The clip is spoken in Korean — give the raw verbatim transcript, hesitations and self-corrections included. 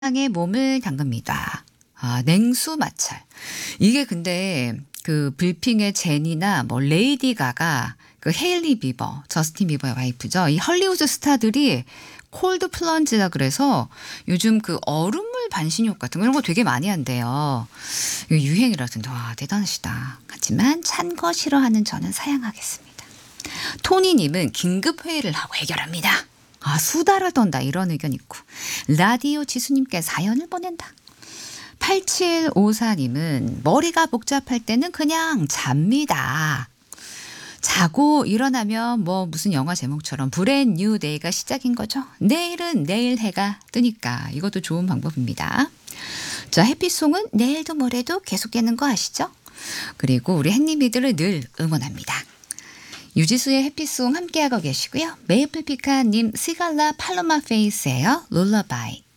향에 몸을 담급니다. 아 냉수 마찰. 이게 근데 그 블핑의 제니나 뭐 레이디 가가 그 헤일리 비버, 저스틴 비버의 와이프죠. 이 헐리우드 스타들이 콜드 플런지라 그래서 요즘 그 얼음물 반신욕 같은 거 이런 거 되게 많이 한대요. 이거 유행이라던데 와 대단하시다. 하지만 찬 거 싫어하는 저는 사양하겠습니다. 토니님은 긴급 회의를 하고 해결합니다. 아 수다를 떤다 이런 의견 있고 라디오 지수님께 사연을 보낸다. 팔칠오사님은 머리가 복잡할 때는 그냥 잡니다. 자고 일어나면 뭐 무슨 영화 제목처럼 브랜 뉴 데이가 시작인 거죠. 내일은 내일 해가 뜨니까 이것도 좋은 방법입니다. 자 해피송은 내일도 모레도 계속되는 거 아시죠? 그리고 우리 햇님이들을 늘 응원합니다. 유지수의 해피송 함께하고 계시고요. 메이플 피카님 시갈라 팔로마 페이스예요. 롤러바이.